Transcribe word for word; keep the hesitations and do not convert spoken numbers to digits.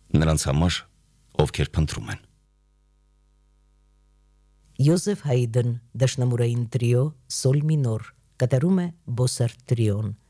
նրանց համար, ովքեր փնտրում են։ Յոզեֆ Հայդն, դաշնամուրային տրիո, սոլ մինոր, կատարում է Բոսարտ տրիոն։